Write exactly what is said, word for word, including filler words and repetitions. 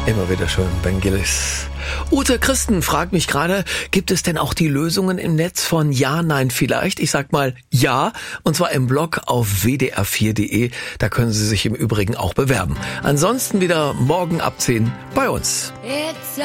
Immer wieder schön, Ben Gillis. Ute Christen fragt mich gerade, gibt es denn auch die Lösungen im Netz von Ja, Nein, Vielleicht? Ich sag mal ja, und zwar im Blog auf w d r vier punkt d e. Da können Sie sich im Übrigen auch bewerben. Ansonsten wieder morgen ab zehn bei uns. It's